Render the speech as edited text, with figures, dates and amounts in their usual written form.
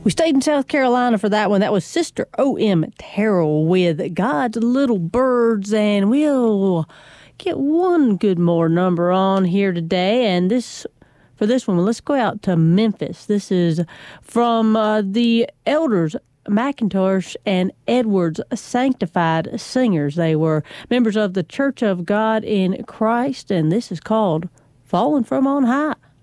We stayed in South Carolina for that one. That was Sister O.M. Terrell with God's Little Birds, and we'll get one good more number on here today. And for this one, let's go out to Memphis. This is from the Elders McIntosh and Edwards Sanctified Singers. They were members of the Church of God in Christ, and this is called Falling from on High.